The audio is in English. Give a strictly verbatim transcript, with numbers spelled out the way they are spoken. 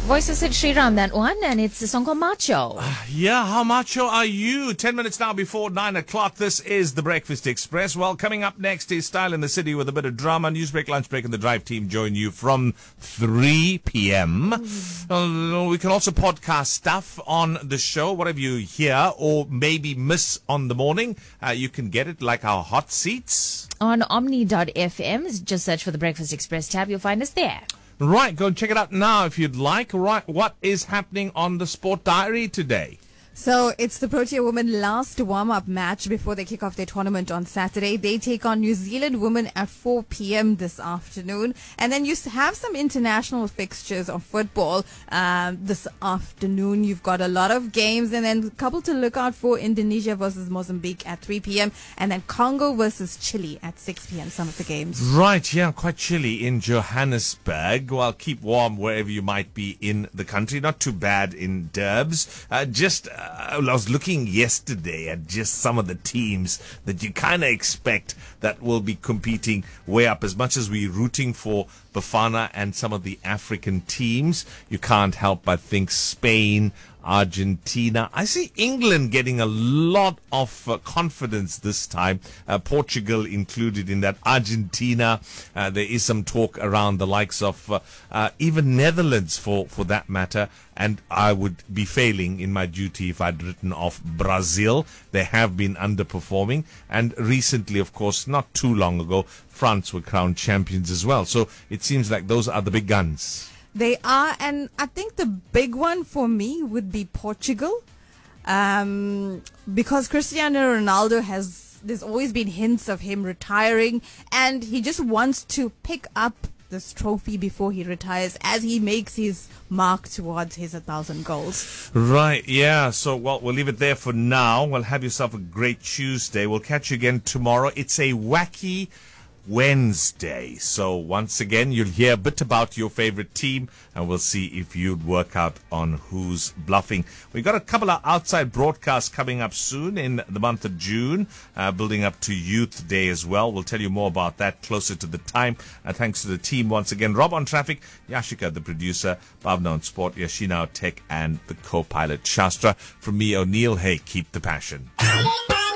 Voice of Sid Sriram, that one, and it's a song called Macho. Yeah, how macho are you? Ten minutes now before nine o'clock. This is the Breakfast Express. Well, coming up next is Style in the City with a bit of drama. Newsbreak, lunch break, and the drive team join you from three p.m. Uh, we can also podcast stuff on the show. Whatever you hear or maybe miss on the morning, uh, you can get it like our hot seats. On omni dot f m, just search for the Breakfast Express tab. You'll find us there. Right, go and check it out now if you'd like. Right, what is happening on the Sport Diary today? So it's the Protea women last warm-up match before they kick off their tournament on Saturday. They take on New Zealand women at four p.m. this afternoon. And then you have some international fixtures of football um, this afternoon. You've got a lot of games, and then a couple to look out for: Indonesia versus Mozambique at three p.m. and then Congo versus Chile at six p.m. Some of the games. Right, yeah, quite chilly in Johannesburg. Well, keep warm wherever you might be in the country. Not too bad in Durbs. Uh, just... Uh, I was looking yesterday at just some of the teams that you kind of expect that will be competing way up. As much as we're rooting for Bafana and some of the African teams, you can't help but think Spain, Argentina. I see England getting a lot of uh, confidence this time. Uh, Portugal included in that. Argentina, uh, there is some talk around the likes of uh, uh, even Netherlands for, for that matter. And I would be failing in my duty if I'd written off Brazil. They have been underperforming. And recently, of course, not too long ago, France were crowned champions as well. So it seems like those are the big guns. They are, and I think the big one for me would be Portugal, um, because Cristiano Ronaldo has, there's always been hints of him retiring, and he just wants to pick up this trophy before he retires as he makes his mark towards his one thousand goals. Right, yeah. So, well, we'll leave it there for now. Well, have yourself a great Tuesday. We'll catch you again tomorrow. It's a wacky Wednesday. So once again, you'll hear a bit about your favorite team, and we'll see if you'd work out on who's bluffing. We've got a couple of outside broadcasts coming up soon in the month of June, uh, building up to Youth Day as well. We'll tell you more about that closer to the time. Uh, thanks to the team once again. Rob on traffic, Yashika, the producer, Bhavna on sport, Yashina on tech, and the co-pilot Shastra. From me, O'Neill, hey, keep the passion.